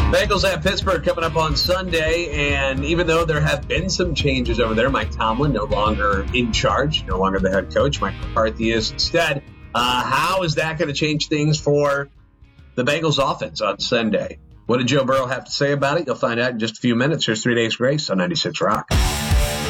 Bengals at Pittsburgh coming up on Sunday, and even though there have been some changes over there, Mike Tomlin no longer in charge, no longer the head coach. Mike McCarthy is instead. How is that going to change things for the Bengals offense on Sunday? What did Joe Burrow have to say about it? You'll find out in just a few minutes. Here's 3 Days Grace on 96 Rock.